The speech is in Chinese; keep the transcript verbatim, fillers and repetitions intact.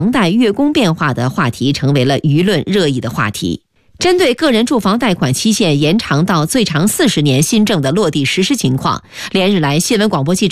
房贷月供变化的话题成为了舆论热议的话题。针对个人住房贷款期限延长到最长四十年新政的落地实施情况，连日来新闻广播记者